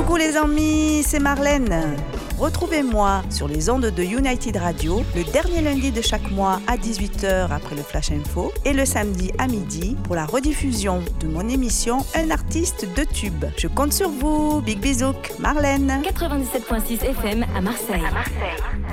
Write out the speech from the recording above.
Coucou les amis, c'est Marlène. Retrouvez-moi sur les ondes de United Radio le dernier lundi de chaque mois à 18h après le Flash Info et le samedi à midi pour la rediffusion de mon émission Un artiste de tube. Je compte sur vous. Big bisous, Marlène. 97.6 FM à Marseille.